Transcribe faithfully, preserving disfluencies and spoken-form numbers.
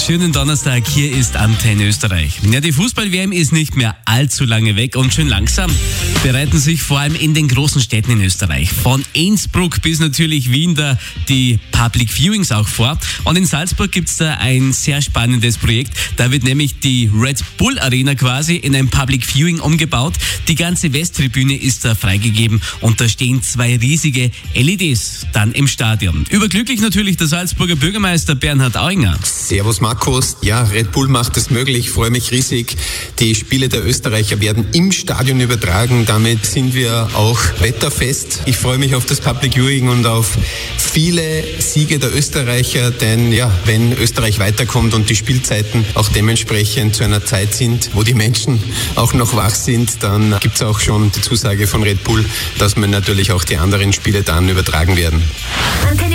Schönen Donnerstag, hier ist Antenne Österreich. Ja, die Fußball-W M ist nicht mehr allzu lange weg und schön langsam bereiten sich vor allem in den großen Städten in Österreich, von Innsbruck bis natürlich Wien, da die Public Viewings auch vor. Und in Salzburg gibt's da ein sehr spannendes Projekt. Da wird nämlich die Red Bull Arena quasi in ein Public Viewing umgebaut. Die ganze Westtribüne ist da freigegeben und da stehen zwei riesige L E Ds dann im Stadion. Überglücklich natürlich der Salzburger Bürgermeister Bernhard Auinger. Servus Markus. Ja, Red Bull macht es möglich. Ich freue mich riesig. Die Spiele der Österreicher werden im Stadion übertragen. Damit sind wir auch wetterfest. Ich freue mich auf das Public Viewing und auf viele Siege der Österreicher, denn ja, wenn Österreich weiterkommt und die Spielzeiten auch dementsprechend zu einer Zeit sind, wo die Menschen auch noch wach sind, dann gibt es auch schon die Zusage von Red Bull, dass wir natürlich auch die anderen Spiele dann übertragen werden.